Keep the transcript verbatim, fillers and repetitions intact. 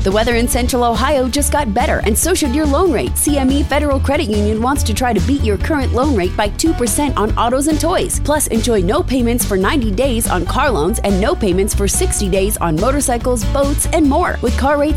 The weather in Central Ohio just got better, and so should your loan rate. C M E Federal Credit Union wants to try to beat your current loan rate by two percent on autos and toys. Plus, enjoy no payments for ninety days on car loans and no payments for sixty days on motorcycles, boats, and more. With car rates